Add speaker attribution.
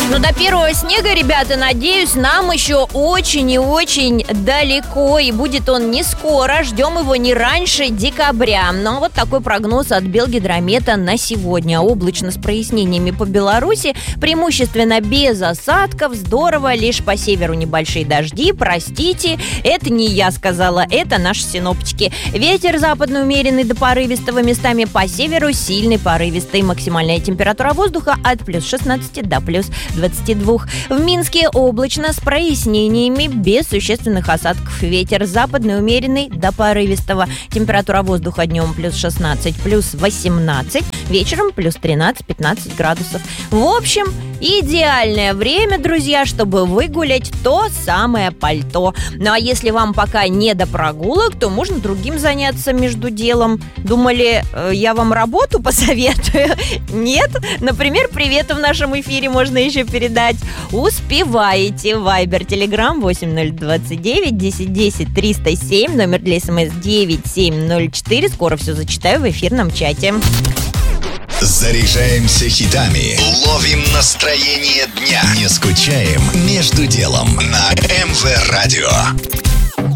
Speaker 1: Ну, до первого снега, ребята, надеюсь, нам еще очень и очень далеко. И будет он не скоро. Ждем его не раньше декабря. Но вот такой прогноз от Белгидромета на сегодня. Облачно с прояснениями по Беларуси. Преимущественно без осадков. Здорово. Лишь по северу небольшие дожди. Простите, это не я сказала, это наши синоптики. Ветер западный умеренный до порывистого. Местами по северу сильный порывистый. Максимальная температура воздуха от плюс 16 до плюс 22. В Минске облачно с прояснениями, без существенных осадков. Ветер западный умеренный до порывистого. Температура воздуха днем плюс 16, плюс 18. Вечером плюс 13-15 градусов. В общем, идеальное время, друзья, чтобы выгулять то самое пальто. Ну а если вам пока не до прогулок, то можно другим заняться между делом. Думали, я вам работу посоветую? Нет? Например, привет в нашем эфире можно еще передать. Успеваете. Вайбер, Телеграм 8029 1010 307. Номер для СМС 9704. Скоро все зачитаю в эфирном чате.
Speaker 2: Заряжаемся хитами, ловим настроение дня, не скучаем между делом на МВ Радио.